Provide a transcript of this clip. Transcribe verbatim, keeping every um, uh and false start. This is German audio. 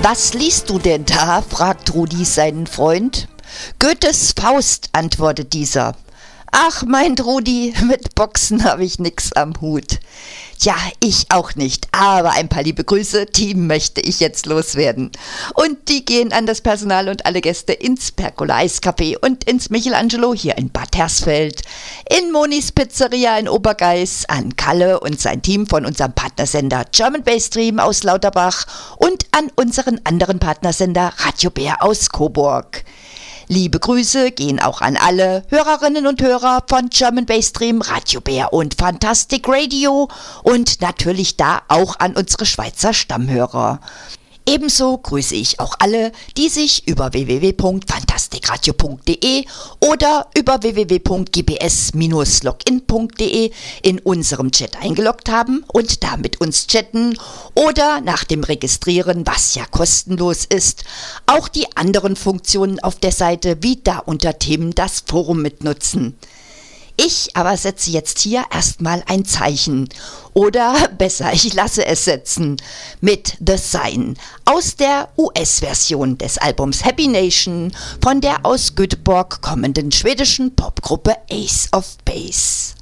Was liest du denn da? Fragt Rudi seinen Freund. Goethes Faust, antwortet dieser. Ach, meint Rudi, mit Boxen habe ich nix am Hut. Tja, ich auch nicht, aber ein paar liebe Grüße, die möchte ich jetzt loswerden. Und die gehen an das Personal und alle Gäste ins Pergola Eiscafé und ins Michelangelo hier in Bad Hersfeld, in Monis Pizzeria in Obergeiß, an Kalle und sein Team von unserem Partnersender German Bass Stream aus Lauterbach und an unseren anderen Partnersender Radio Bär aus Coburg. Liebe Grüße gehen auch an alle Hörerinnen und Hörer von German Bass Stream, Radio Bär und Fantastic Radio und natürlich da auch an unsere Schweizer Stammhörer. Ebenso grüße ich auch alle, die sich über w w w punkt fantastikradio punkt d e oder über w w w punkt g b s Bindestrich login punkt d e in unserem Chat eingeloggt haben und da mit uns chatten oder nach dem Registrieren, was ja kostenlos ist, auch die anderen Funktionen auf der Seite wie da unter Themen das Forum mitnutzen. Ich aber setze jetzt hier erstmal ein Zeichen. Oder besser, ich lasse es setzen. Mit The Sign aus der U S-Version des Albums Happy Nation von der aus Göteborg kommenden schwedischen Popgruppe Ace of Base.